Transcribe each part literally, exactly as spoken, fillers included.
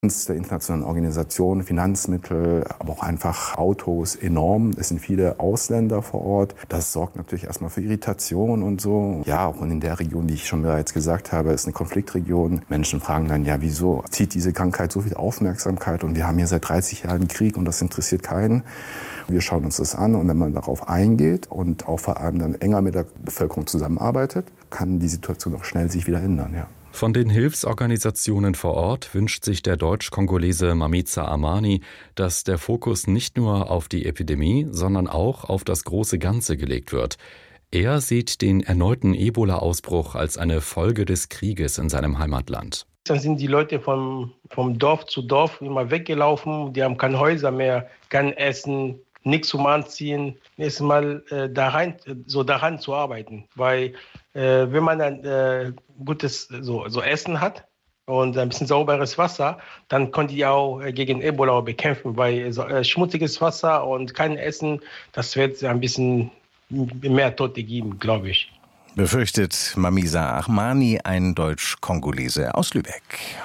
der internationalen Organisationen, Finanzmittel, aber auch einfach Autos enorm. Es sind viele Ausländer vor Ort. Das sorgt natürlich erstmal für Irritation und so. Ja, auch in der Region, die ich schon bereits gesagt habe, ist eine Konfliktregion. Menschen fragen dann, ja, wieso zieht diese Krankheit so viel Aufmerksamkeit? Und wir haben hier seit dreißig Jahren Krieg und das interessiert keinen. Wir schauen uns das an und wenn man darauf eingeht und auch vor allem dann enger mit der Bevölkerung zusammenarbeitet, kann die Situation auch schnell sich wieder ändern, ja. Von den Hilfsorganisationen vor Ort wünscht sich der Deutsch-Kongolese Mamitsa Amani, dass der Fokus nicht nur auf die Epidemie, sondern auch auf das große Ganze gelegt wird. Er sieht den erneuten Ebola-Ausbruch als eine Folge des Krieges in seinem Heimatland. Dann sind die Leute vom, vom Dorf zu Dorf immer weggelaufen. Die haben keine Häuser mehr, kein Essen, nichts zum Anziehen. Erstmal äh, da rein, so daran zu arbeiten. Weil äh, wenn man ein äh, gutes so, so Essen hat und ein bisschen sauberes Wasser, dann können die auch äh, gegen Ebola bekämpfen. Weil so, äh, schmutziges Wasser und kein Essen, das wird ein bisschen mehr Tote geben, glaube ich. Befürchtet Mamitsa Amani, ein Deutsch-Kongolese aus Lübeck.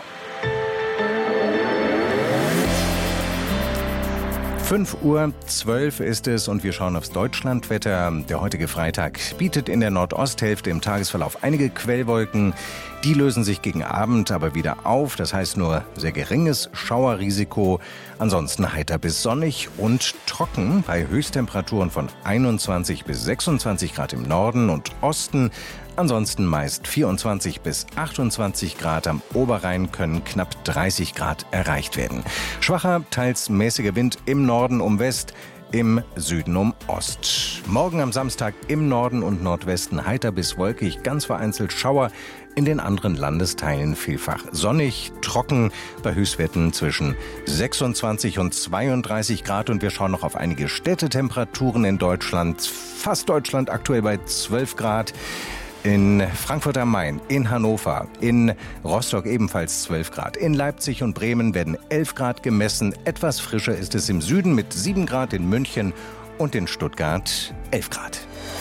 fünf Uhr zwölf ist es und wir schauen aufs Deutschlandwetter. Der heutige Freitag bietet in der Nordosthälfte im Tagesverlauf einige Quellwolken. Die lösen sich gegen Abend aber wieder auf. Das heißt nur sehr geringes Schauerrisiko. Ansonsten heiter bis sonnig und trocken bei Höchsttemperaturen von einundzwanzig bis sechsundzwanzig Grad im Norden und Osten. Ansonsten meist vierundzwanzig bis achtundzwanzig Grad. Am Oberrhein können knapp dreißig Grad erreicht werden. Schwacher, teils mäßiger Wind im Norden um West, im Süden um Ost. Morgen am Samstag im Norden und Nordwesten heiter bis wolkig, ganz vereinzelt Schauer. In den anderen Landesteilen vielfach sonnig, trocken, bei Höchstwerten zwischen sechsundzwanzig und zweiunddreißig Grad. Und wir schauen noch auf einige Städtetemperaturen in Deutschland. Fast Deutschland aktuell bei zwölf Grad. In Frankfurt am Main, in Hannover, in Rostock ebenfalls zwölf Grad. In Leipzig und Bremen werden elf Grad gemessen. Etwas frischer ist es im Süden mit sieben Grad in München und in Stuttgart elf Grad.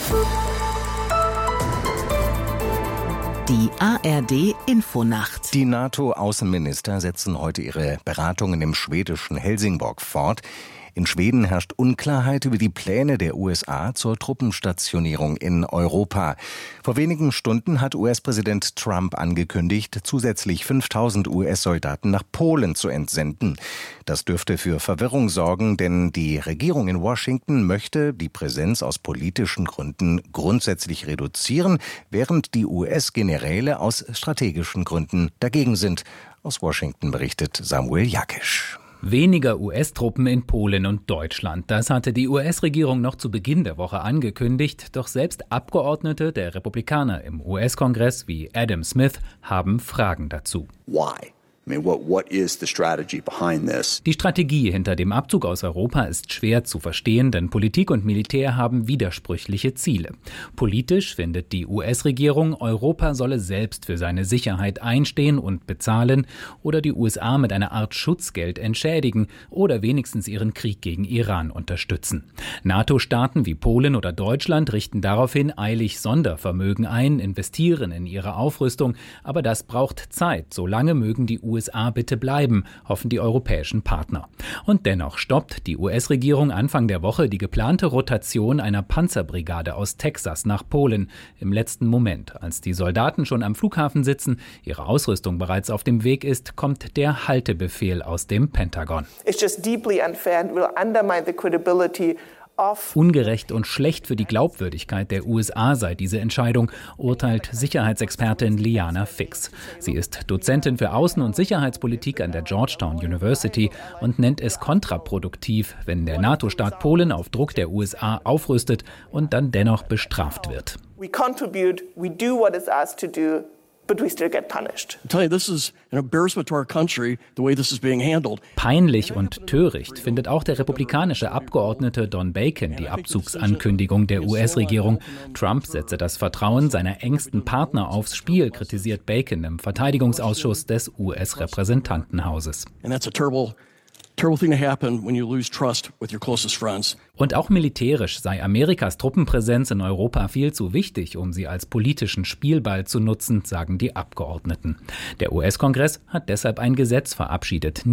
Die A R D-Infonacht. Die NATO-Außenminister setzen heute ihre Beratungen im schwedischen Helsingborg fort. In Schweden herrscht Unklarheit über die Pläne der U S A zur Truppenstationierung in Europa. Vor wenigen Stunden hat U S-Präsident Trump angekündigt, zusätzlich fünftausend U S-Soldaten nach Polen zu entsenden. Das dürfte für Verwirrung sorgen, denn die Regierung in Washington möchte die Präsenz aus politischen Gründen grundsätzlich reduzieren, während die U S-Generäle aus strategischen Gründen dagegen sind. Aus Washington berichtet Samuel Jakisch. Weniger U S-Truppen in Polen und Deutschland. Das hatte die U S-Regierung noch zu Beginn der Woche angekündigt. Doch selbst Abgeordnete der Republikaner im U S-Kongress wie Adam Smith haben Fragen dazu. Why? I mean, what, what is the strategy behind this? Die Strategie hinter dem Abzug aus Europa ist schwer zu verstehen, denn Politik und Militär haben widersprüchliche Ziele. Politisch findet die U S-Regierung, Europa solle selbst für seine Sicherheit einstehen und bezahlen oder die U S A mit einer Art Schutzgeld entschädigen oder wenigstens ihren Krieg gegen Iran unterstützen. NATO-Staaten wie Polen oder Deutschland richten daraufhin eilig Sondervermögen ein, investieren in ihre Aufrüstung, aber das braucht Zeit. Solange mögen die U S A bitte bleiben, hoffen die europäischen Partner. Und dennoch stoppt die U S-Regierung Anfang der Woche die geplante Rotation einer Panzerbrigade aus Texas nach Polen im letzten Moment. Als die Soldaten schon am Flughafen sitzen, ihre Ausrüstung bereits auf dem Weg ist, kommt der Haltebefehl aus dem Pentagon. It's just deeply unfair and will undermine the credibility. Ungerecht und schlecht für die Glaubwürdigkeit der U S A sei diese Entscheidung, urteilt Sicherheitsexpertin Liana Fix. Sie ist Dozentin für Außen- und Sicherheitspolitik an der Georgetown University und nennt es kontraproduktiv, wenn der NATO-Staat Polen auf Druck der U S A aufrüstet und dann dennoch bestraft wird. We contribute, we do what is asked to do. But we still get punished. I tell you, this is an embarrassment to our country, the way this is being handled. Peinlich und töricht findet auch der republikanische Abgeordnete Don Bacon die Abzugsankündigung der U S-Regierung. Trump setze das Vertrauen seiner engsten Partner aufs Spiel, kritisiert Bacon im Verteidigungsausschuss des U S-Repräsentantenhauses. And that's a terrible Terrible thing to happen when you lose trust with your closest friends. Und auch militärisch sei Amerikas Truppenpräsenz in Europa viel zu wichtig, um sie als politischen Spielball zu nutzen, sagen die Abgeordneten. Der U S-Kongress hat deshalb ein Gesetz verabschiedet.